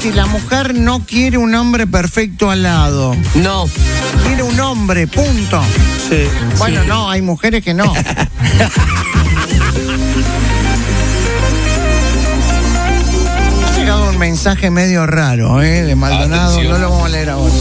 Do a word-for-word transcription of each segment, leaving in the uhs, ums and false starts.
Betty, la mujer no quiere un hombre perfecto al lado. No. Quiere un hombre, punto. Sí. Bueno, sí. no, hay mujeres que no. Ha llegado un mensaje medio raro, ¿eh? De Maldonado. Atención. No lo vamos a leer ahora.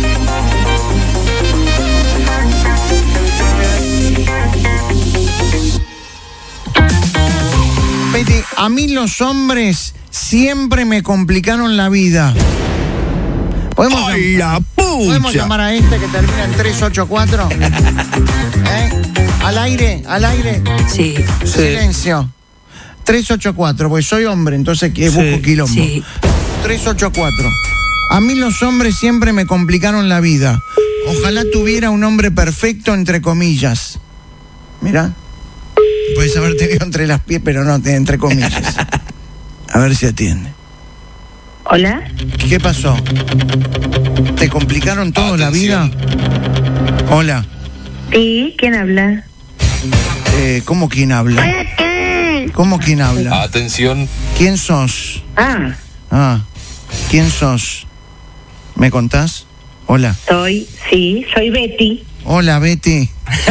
Betty, a mí los hombres siempre me complicaron la vida. ¿Podemos, ¡Ay, la pucha! ¿Podemos llamar a este que termina en tres ocho cuatro? ¿Eh? Al aire, al aire. Sí. Silencio. tres ocho cuatro, porque soy hombre, entonces que busco Sí. quilombo. Sí. tres ocho cuatro. A mí los hombres siempre me complicaron la vida. Ojalá tuviera un hombre perfecto, entre comillas. Mirá. Puedes haber tenido entre las pies, pero no, entre comillas. A ver si atiende. Hola. ¿Qué pasó? ¿Te complicaron todo la vida? Hola. Sí, ¿quién habla? Eh, ¿Cómo quién habla? ¿Cómo quién habla? Atención. ¿Quién sos? Ah, Ah, ¿quién sos? ¿Me contás? Hola. soy, sí, soy Betty. Hola, Betty.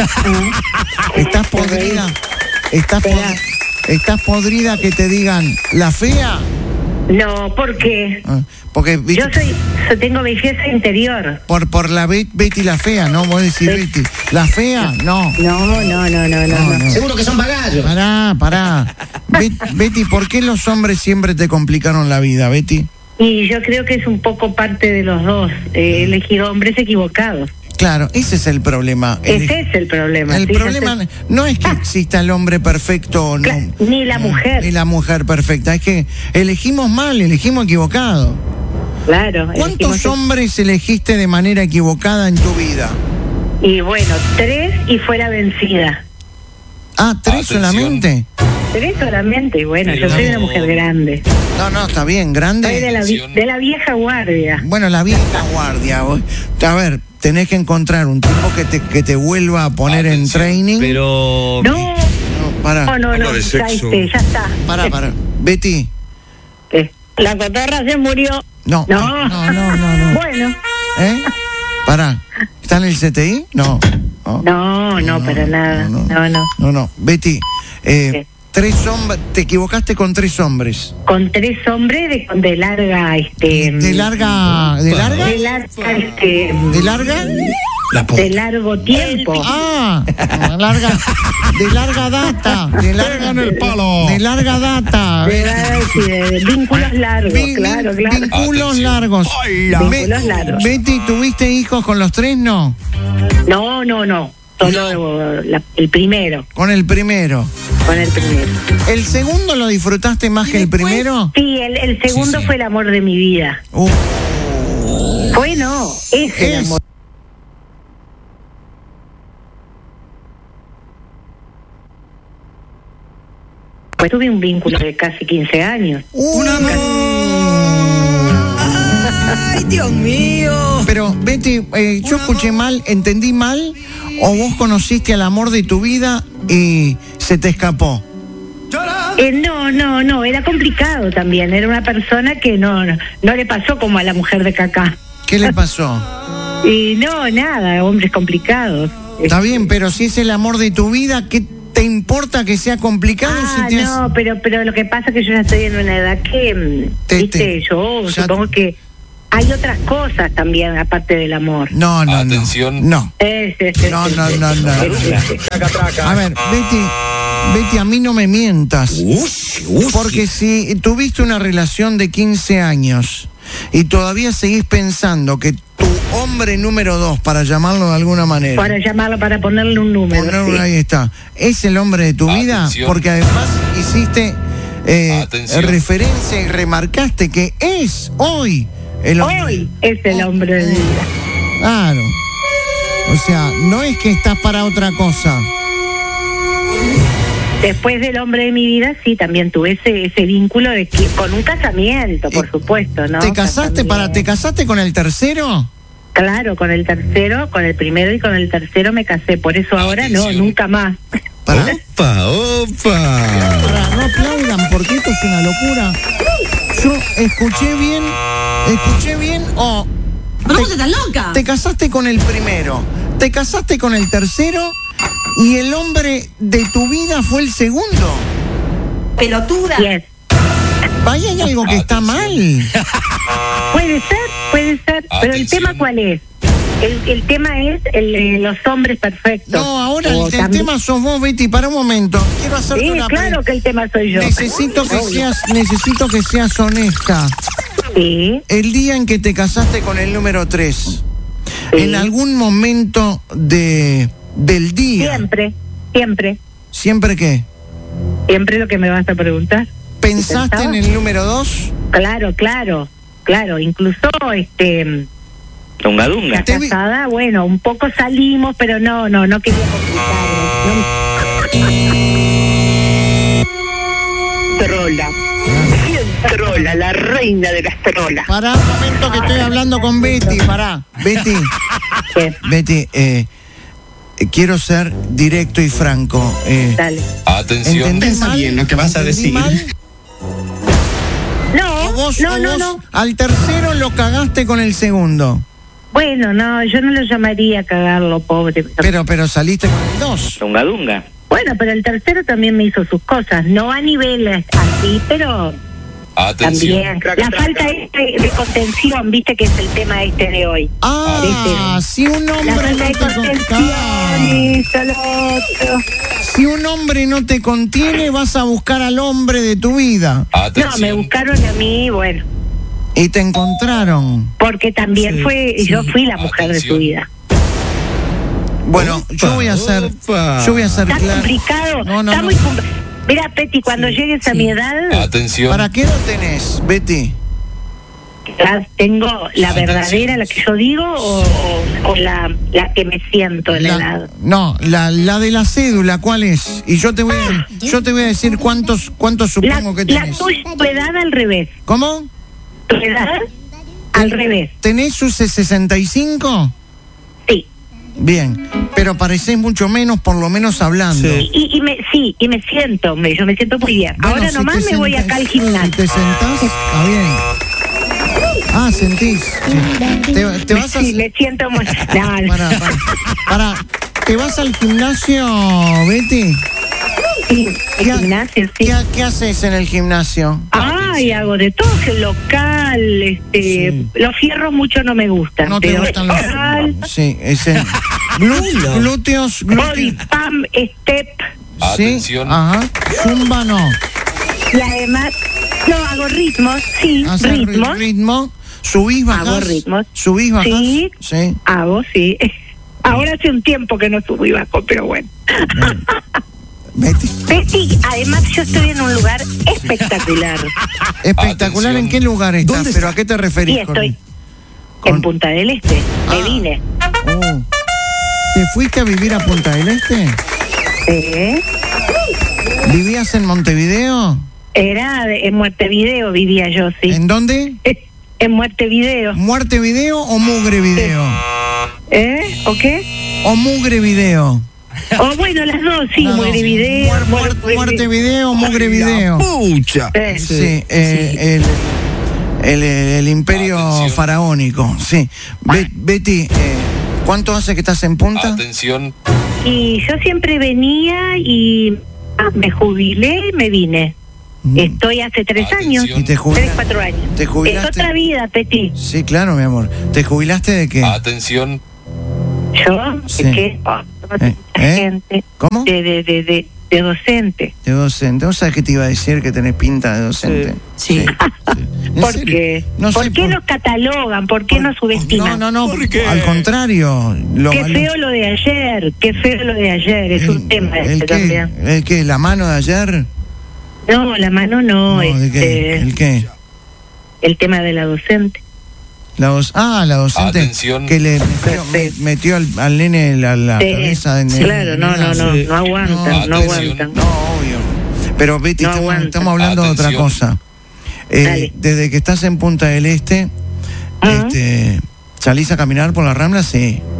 ¿Estás podrida? ¿Estás, Espera. pod- ¿Estás podrida que te digan la fea? No, ¿por qué? Ah, porque viste, Yo soy, yo tengo belleza interior. por por la Be- Betty la fea, ¿no? Vos decís Sí. Betty. ¿La fea? No. No, no, no, no, no, No, no. no. Seguro que son pagallos. Pará, pará. Bet- Betty, ¿por qué los hombres siempre te complicaron la vida, Betty? Y yo creo que es un poco parte de los dos. Eh, elegir hombres equivocados. Claro, ese es el problema. El- Ese es el problema. El fíjate. problema no es que exista el hombre perfecto o no. Cla- ni la mujer. Ni la mujer perfecta. Es que elegimos mal, elegimos equivocado. Claro. ¿Cuántos elegimos- hombres elegiste de manera equivocada en tu vida? Y bueno, tres y fuera vencida. Ah, ¿tres Atención. solamente? Tres solamente, y bueno, yo soy una mujer grande. No, no, está bien, Soy de grande. la, vi- de la vieja guardia. Bueno, la vieja guardia. vos- A ver, tenés que encontrar un tipo que te, que te vuelva a poner en Atención. training. Pero... No, No, pará, no, no, no, de ya, sexo. este, ya está. pará, pará. Betty, Eh, La cotorra se murió. no. No. No, no, no, no. Bueno, ¿Eh? Pará. ¿Está en el C T I? No. No, no, no, para nada. no, No, no. No, no. Betty, eh, ¿Qué? tres hombres, te equivocaste con tres hombres. Con tres hombres de, de larga, este. ¿De larga? ¿De larga? De larga, este. ¿De larga? La De largo tiempo. Ah, larga, de larga data, de larga en el palo. de larga data. De, larga, sí, de vínculos largos, Vin- claro, vin- claro. Vínculos Atención. largos. Ay, la- Be- Vínculos largos. Betty, ¿tuviste hijos con los tres? No. No, no, no. Solo la- el primero. Con el primero. Con el primero. ¿El segundo lo disfrutaste más que el primero? Sí, el, el segundo Sí, sí. fue el amor de mi vida. Uh, Fue no, es el es. amor. Pues tuve un vínculo de casi quince años. Un Ay, Dios mío. Pero, Betty, eh, yo escuché mal, entendí mal, o vos conociste al amor de tu vida y se te escapó. Eh, no, no, no, era complicado también. Era una persona que no, no, no le pasó como a la mujer de Cacá. ¿Qué le pasó? Y no, nada, hombres complicados. Está bien, pero si es el amor de tu vida, ¿qué te importa que sea complicado? Ah, si te no, pero pero lo que pasa es que yo ya estoy en una edad que, mm, Te- viste, te- yo ya- supongo que hay otras cosas también aparte del amor. No, no, Atención. no. No. Eh, sí, sí, No, sí, no, sí, no, sí, no, sí, no. sí, sí. A ver, Betty, Betty, a mí no me mientas. Ush, ush. Porque si tuviste una relación de quince años y todavía seguís pensando que tu hombre número dos, para llamarlo de alguna manera, Para llamarlo, para ponerle un número. ponerlo sí. ahí está, es el hombre de tu vida, Atención. porque además hiciste eh, Atención. referencia y remarcaste que es hoy el hombre. Hoy es el hombre de mi vida. Claro. O sea, no es que estás para otra cosa. Después del hombre de mi vida, sí, también tuve ese ese vínculo de que, con un casamiento, por Eh, supuesto, ¿no? ¿Te casaste Casamiento. para te casaste con el tercero? Claro, con el tercero, con el primero y con el tercero me casé. Por eso ahora no, Atención. nunca más. Para, Opa, opa. para, no aplaudan porque esto es una locura. Yo escuché bien, escuché bien o... ¿Pero cómo te estás loca? Te casaste con el primero, te casaste con el tercero y el hombre de tu vida fue el segundo. Pelotuda. Yes. Vaya, hay algo que está mal. Puede ser, puede ser. Pero el Atención. tema, ¿cuál es? El, el tema es el de los hombres perfectos. No, ahora O el, el también- tema sos vos, Betty. Para un momento. Quiero hacerte Sí, una claro pregunta. que el tema soy yo. Necesito que seas, necesito que seas honesta. Sí, El día en que te casaste con el número tres, sí. en algún momento de del día, Siempre, siempre, ¿siempre qué? siempre lo que me vas a preguntar. ¿Pensaste en ¿Pensaba? el número dos? Claro, claro, claro. Incluso, este, Dunga la dunga. Te vi- casada, bueno, un poco salimos, pero no, no, no quería complicarlo. Trola. Bien trola, la reina de las trolas. Pará un momento que estoy hablando con Betty, pará. Betty, ¿Qué? Betty, eh, eh, quiero ser directo y franco. Eh, Dale. Atención. ¿Entendí Piensa mal? bien lo que vas a ¿Entendí decir. mal? No, ¿O vos, no, o no, vos no. al tercero lo cagaste con el segundo? Bueno, no, yo no lo llamaría cagarlo, pobre. Pero, pero saliste con el dos. Dunga dunga. Bueno, pero el tercero también me hizo sus cosas, no a nivel así, pero Atención. también. La falta de, de contención, viste que es el tema este de hoy. Ah, si un La hombre falta no de te con- contención, Ah, esto, lo otro. si un hombre no te contiene, vas a buscar al hombre de tu vida. No, me Atención. buscaron a mí, bueno, Y te encontraron. porque también Sí, fue, sí. yo fui la mujer de su Atención. vida. Bueno, yo voy a ser, opa. yo voy a ser Está claro. complicado, No, no, está no. muy compl- Mira, Petty, cuando llegues a mi edad, Atención. ¿Para qué lo tenés, Betty? ya tengo la Atención. verdadera, la que yo digo, o, o- o la, la que me siento en la La- edad. no, la, la de la cédula, ¿cuál es? Y yo te voy a, yo te voy a decir cuántos, cuántos La, supongo que la tenés. tuya, tu edad al revés. ¿Cómo? Tu edad al revés. ¿Tenés su sesenta y cinco? Sí. Bien, pero parecés mucho menos, por lo menos hablando. Y, y, y me, sí, y me siento, me, yo me siento muy bien. Bueno, Ahora si nomás te me voy sentás- acá al Si gimnasio. te sentás, está bien. Ah, sentís. Sí. Te, te vas a... Sí, me siento muy... No, no. Para, para, para. ¿Te vas al gimnasio, Betty? Sí, el ¿Qué ha- gimnasio, sí. ¿Qué, qué haces en el gimnasio? Ay, hago de todo, que local, este, Sí. los fierros mucho no me gustan. No te pero gustan los... local, Sí, ese... Glú- glúteos, body glúteos... pump, step, Sí, Atención. ajá. Zumba no. y además, no, hago ritmos, sí, Haces ri- ritmos, ritmo. Subís, bajás. Hago ritmos. Subís, bajás. Sí. Sí. hago, sí. Ahora hace un tiempo que no subo y bajo, pero bueno. Betty. Betty, además yo estoy en un lugar espectacular. Espectacular. Atención. ¿En qué lugar estás? ¿Dónde ¿Pero a qué te referís? Y estoy con- en Punta del Este, Ah. me vine. Oh. ¿Te fuiste a vivir a Punta del Este? ¿Eh? ¿Vivías en Montevideo? Era de- en Montevideo vivía yo, sí. ¿En dónde? En Montevideo. ¿Muerte Video o Mugre Video? ¿Eh? ¿O qué? ¿O Mugre Video? O bueno, las dos, sí, No, no. Mugre Muer- muer- Muerte Video o Mugre Video. Pucha. Eh, Sí, eh, El, el, el imperio Atención. faraónico, sí. Be- Betty, eh, ¿cuánto hace que estás en Punta? Atención. Y yo siempre venía y ah, me jubilé y me vine. Mm. Estoy hace tres Atención. años. ¿Y te jubilaste? Tres, cuatro años. ¿Te Es jubilaste? otra vida, Peti. Sí, claro, mi amor. ¿Te jubilaste de qué? Atención. Yo, Sí. es que oh, mucha Eh, ¿eh? gente ¿Cómo? de, de, de, de, de docente. De docente. ¿Vos sabés qué te iba a decir que tenés pinta de docente? Sí. sí. ¿En ¿Por serio? qué? No ¿Por sé, qué por- nos catalogan? ¿Por qué nos subestiman? No, no, no. ¿Por qué? Al contrario. Lo Qué valo- feo lo de ayer, qué feo lo de ayer, es un tema el este qué, también. ¿El qué? ¿La mano de ayer? No, la mano no, No, ¿de qué? este, ¿El qué? el tema de la docente. La doc- ah, la docente Atención. que le metió, me- metió al, al nene la, la Sí, cabeza en el- claro, no, no, no, Sí. no aguantan, no, Atención. aguantan. No, obvio. Pero Betty, No estamos, aguanta. estamos hablando de otra Atención. cosa. Eh, Dale. desde que estás en Punta del Este, Ajá. este, ¿salís a caminar por la Rambla? Sí.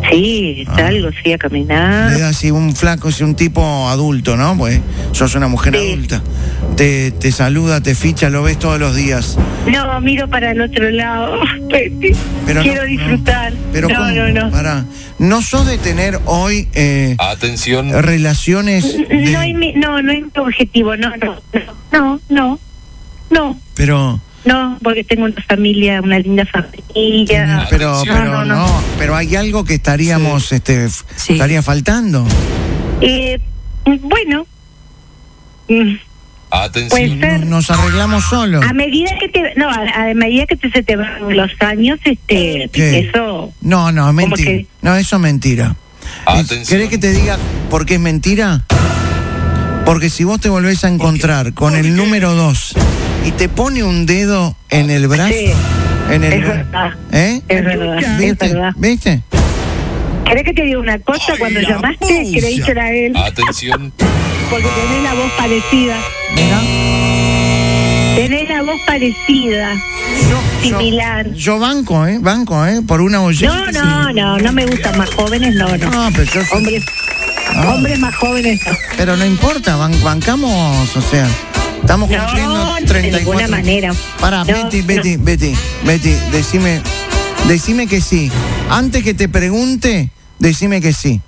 Sí, Ah. salgo, sí, a caminar. Le da así un flaco, así un tipo adulto, ¿no? Pues sos una mujer Sí. adulta. Te, te saluda, te ficha, lo ves todos los días. No, miro para el otro lado. Betty. Pero Quiero no, disfrutar. no. Pero no, ¿cómo? no, no. Pará. ¿No sos de tener hoy eh, Atención. relaciones de- No, es mi, no, no es mi objetivo, no, no, no, no, no, pero no, porque tengo una familia, una linda familia. pero Atención. pero No, no, no, no. pero hay algo que estaríamos este f- Sí. estaría faltando. Eh, bueno, mm, Atención. puede ser. Nos arreglamos solos. A medida que te, no, a, a medida que te, se te van los años, este, ¿Qué? eso, No, no, es mentira. que? No, eso es mentira. Atención. ¿Querés que te diga por qué es mentira? Porque si vos te volvés a encontrar con el número dos y te pone un dedo en el brazo, sí, en el es bra- verdad, ¿eh? es verdad, es ¿Viste? verdad. ¿Viste? ¿Querés que te diga una cosa? Cuando llamaste, creí que era él, Atención. porque tenés la voz parecida. Mira, Tenés la voz parecida, yo, similar. yo, yo banco, ¿eh? Banco, ¿eh? Por una oyente. No, no, no, no me gustan más jóvenes, no, no. No, pero yo- Hombres, Ah. hombres más jóvenes, no. Pero no importa, ban- bancamos, o sea, estamos No, cumpliendo de treinta y cuatro. ninguna manera. Pará, No, Betty, no. Betty, Betty, Betty, decime, decime que sí. Antes que te pregunte, decime que sí.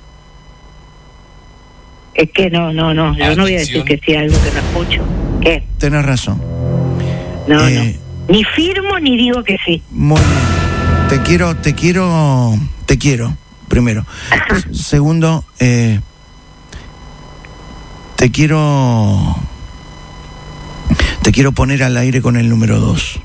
Es que no, no, no, yo no voy a decir Atención. que sí algo que no escucho. ¿Qué? Tenés razón. No, Eh. no. Ni firmo ni digo que sí. Muy bien. Te quiero, te quiero, te quiero, primero. S- Segundo, eh, te quiero, te quiero poner al aire con el número dos.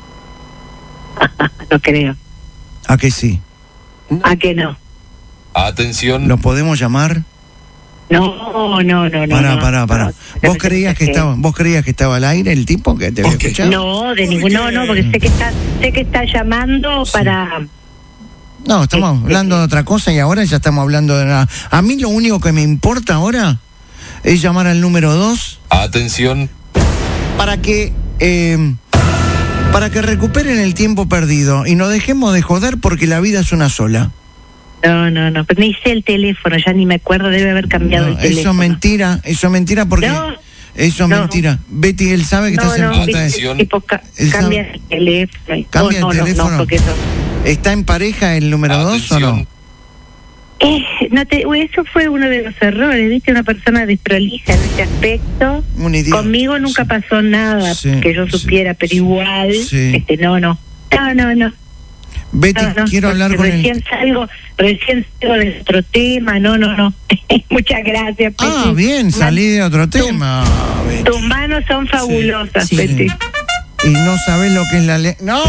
No creo. ¿A que sí? ¿A que no? Atención. ¿Lo podemos llamar? No, no, no, no. Pará, no, pará, pará. no. ¿Vos creías que estaba, vos creías que estaba al aire el tipo que te había escuchado? No, de ningún, no, no, porque sé que está, sé que está llamando para. No, estamos hablando de otra cosa y ahora ya estamos hablando de nada. A mí lo único que me importa ahora es llamar al número dos Atención. para que eh, para que recuperen el tiempo perdido y nos dejemos de joder porque la vida es una sola. No, no, no. Pero ni sé el teléfono, ya ni me acuerdo, debe haber cambiado No, el eso teléfono. es mentira, eso es mentira porque No, eso es no. mentira. Betty, él sabe que No, estás en no, punta de... Atención. tipo, ca- Él cambia sabe- el teléfono. y- ¿Cambia no, el no, teléfono? No, porque eso. ¿Está en pareja el número dos o no? Atención. Eh, no te, uy, eso fue uno de los errores, ¿viste? Una persona desprolija en ese aspecto. Un idiota. Conmigo nunca Sí. pasó nada Sí, que yo sí. supiera, pero igual, Sí. este, no, no. No, no, no. Betty, no, no, quiero porque hablar con recién él. salgo, recién salgo de otro tema, no, no, no. Muchas gracias, Ah, Peti. bien, salí de otro tema. Betty. Tus manos son fabulosas, Sí. Peti. Y no sabes lo que es la ley. ¡No!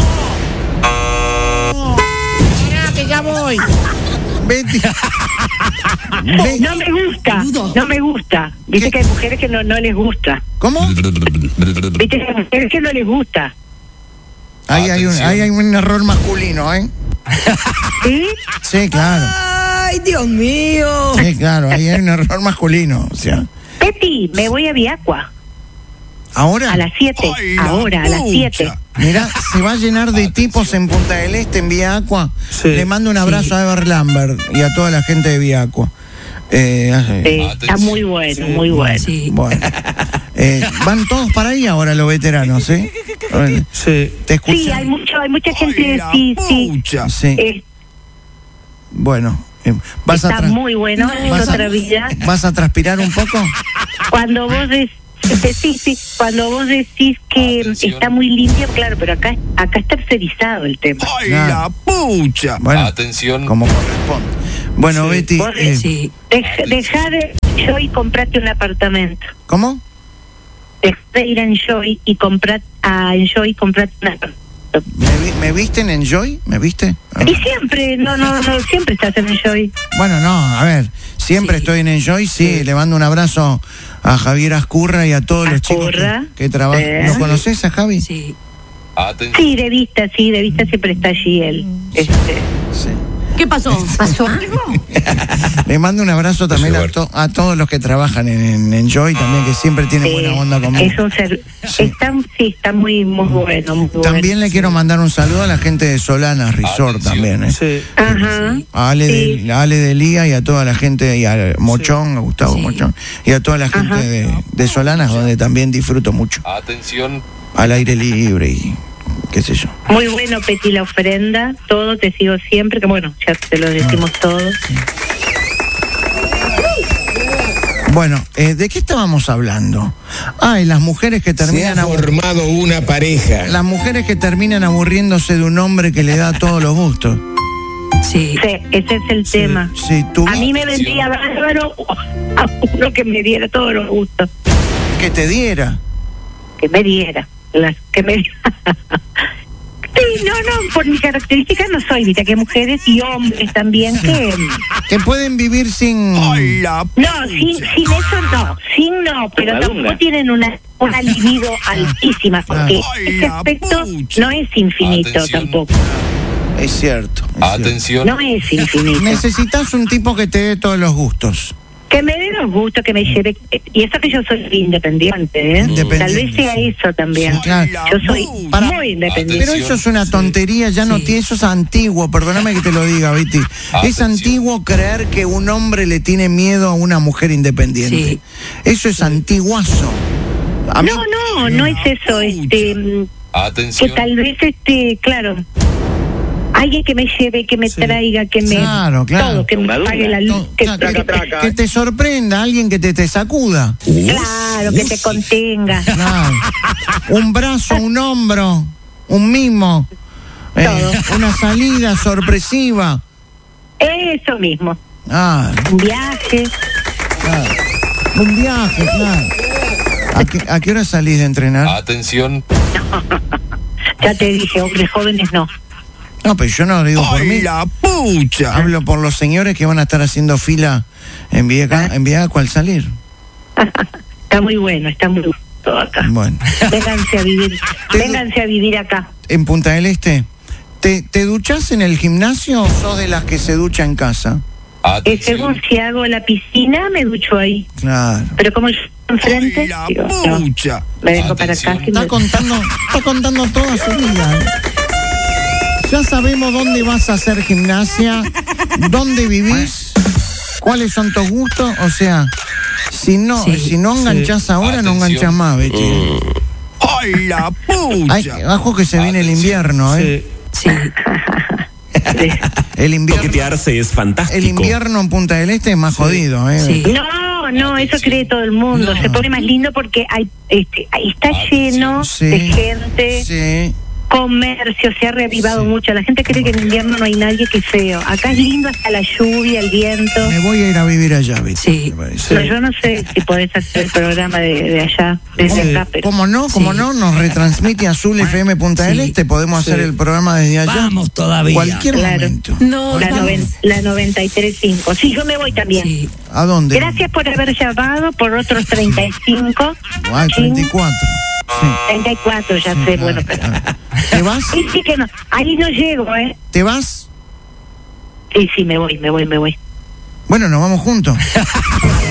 que ya voy. Betty. Betty. No me gusta, no me gusta. Viste ¿Qué? que hay mujeres que no, no les gusta. ¿Cómo? Viste que hay mujeres que no les gusta. Ahí hay, un, Atención. ahí hay un error masculino, ¿eh? ¿Sí? Sí, claro. Ay, Dios mío. Sí, claro, ahí hay un error masculino. O sea, Peti, me voy a Viacua ahora, a las siete. Ahora, a las siete. mira, se va a llenar de tipos en Punta del Este, en Vía Aqua. Sí. Le mando un abrazo a Ever Lambert y a toda la gente de Vía Aqua. Eh, hace- Sí, está muy bueno, muy bueno. Sí. Bueno, eh, van todos para ahí ahora los veteranos, ¿sí? Bueno, Sí. te escuché. Sí, hay mucho, hay mucha gente, sí, sí. Pucha. Sí, Eh, bueno. eh, vas, a está tra- muy bueno, es vas, otra a, vida. ¿Vas a transpirar un poco? Cuando vos decís, sí, sí, cuando vos decís que Atención. está muy limpio, claro, pero acá, acá está tercerizado el tema. ¡Ay, Claro. la pucha! Bueno, Atención. como corresponde. Bueno, Sí. Betty, Vos eh, Sí. Deja, deja de Enjoy y comprate un apartamento. ¿cómo? Deja de ir a Enjoy y comprar a Enjoy y comprate un apartamento. ¿Me, vi- me viste en Enjoy? ¿Me viste? Ah. Y siempre, no, no, no, siempre estás en Enjoy. Bueno, no, a ver, siempre Sí. estoy en Enjoy, sí, le mando un abrazo a Javier Ascurra y a todos los chicos Ascurra. que, que trabajan. Eh. ¿Lo conoces a Javi? Sí. Atención. Sí, de vista, sí, de vista siempre está allí él. Este, Sí. ¿Qué pasó? ¿Pasó algo? Le mando un abrazo también a, to- a todos los que trabajan en, en Enjoy, también, que siempre tienen Sí, buena onda conmigo. es un ser, está, sí, está muy, muy bueno. Muy También bueno. le quiero mandar un saludo a la gente de Solana Resort Atención. también, ¿eh? Sí. Ajá. A Ale, Sí. de, a Ale de Lía y a toda la gente, y a Mochón, a Gustavo Sí. Mochón, y a toda la gente Ajá. de, de Solanas, donde también disfruto mucho. Atención. Al aire libre y qué sé yo. Muy bueno, Peti, la ofrenda. Todo te sigo siempre, que bueno, ya te lo decimos todos. Bueno, eh, ¿de qué estábamos hablando? Ay, las mujeres que Se ha terminan abu- formado una pareja. las mujeres que terminan aburriéndose de un hombre que le da todos los gustos. Sí. Sí, ese es el tema. Sí, tú A mí me vendría bárbaro a uno que me diera todos los gustos. que te diera. Que me diera. Las, que me diera. Sí, no, no, por mis características no soy, viste, que hay mujeres y hombres también que... Que pueden vivir sin. Hola. No, sin, sin eso no, sin no, pero tampoco tienen una, una libido altísima, porque Ay, ese la aspecto pucha. no es infinito Atención. tampoco, Es cierto. es Atención. no es infinito. cierto. Necesitas un tipo que te dé todos los gustos. Que me dé los gustos, que me lleve, y eso que yo soy independiente, ¿eh? Independiente, Tal vez sea sí. eso también. Sí, claro. Yo soy Para- muy independiente. Pero eso es una tontería, ya no Sí. tiene, eso es antiguo, perdóname que te lo diga, Betty. Es Atención. antiguo creer que un hombre le tiene miedo a una mujer independiente. Sí. Eso es antiguazo. A mí- No, no, no es eso, este, mm, que Atención. tal vez, este, claro, alguien que me lleve, que me traiga, que me... Claro, claro. Todo, que me pague la luz, No, que, claro, que, que te sorprenda, alguien que te, te sacuda. claro, que te contenga. Claro. Un brazo, un hombro, un mimo, eh, Todo. una salida sorpresiva. Eso mismo, Ah, un viaje. claro. Un viaje, claro. ¿A qué, a qué hora salís de entrenar? Atención. Ya te dije, hombres jóvenes no. No, pero yo no digo por Ay, mí. la pucha. Hablo por los señores que van a estar haciendo fila en Vieca, en Vieca al salir. Está muy bueno, está muy bueno todo acá. Bueno, Vénganse a vivir, Te- vénganse a vivir acá. en Punta del Este, ¿te, te duchás en el gimnasio o sos de las que se ducha en casa? Eh, según Atención. si hago la piscina, me ducho ahí. Claro. Pero como yo estoy enfrente, Ay, la digo, no, pucha. me vengo para acá. Atención. que Está me- contando, está contando toda su vida. ¿eh? Ya sabemos dónde vas a hacer gimnasia, dónde vivís, cuáles son tus gustos. O sea, si no, Sí, si no enganchás ahora, no Atención. enganchás más, Betty. Ay, la Ay, pucha. bajo que se viene el Atención. invierno, ¿eh? Sí. El invierno, Toquetearse es fantástico. el invierno en Punta del Este es más jodido, ¿eh? Sí. No, no, eso cree todo el mundo. No. Se pone más lindo porque hay, este, ahí está lleno Sí. de gente, Sí. comercio, se ha reavivado Sí. mucho. La gente cree que en invierno no hay nadie, que feo. Acá es lindo hasta la lluvia, el viento. Me voy a ir a vivir allá, Betty. Sí. me parece. Pero yo no sé si podés hacer el programa de, de allá, desde acá, pero... ¿Cómo no? ¿Cómo Sí. no? Nos retransmite Azul F M Punta del Sí. Este. Podemos hacer Sí. el programa desde allá. Vamos todavía. Cualquier Claro. momento. No, La, vamos. noven- la noventa y tres punto cinco. Sí, yo me voy también. Sí. ¿A dónde? Gracias por haber llamado, por otros treinta y cinco. Ay, treinta y cuatro. Sí. treinta y cuatro, ya sé, bueno, pero... ¿Te vas? Sí, sí que no. Ahí no llego, ¿eh? ¿Te vas? Sí, sí, me voy, me voy, me voy. Bueno, nos vamos juntos.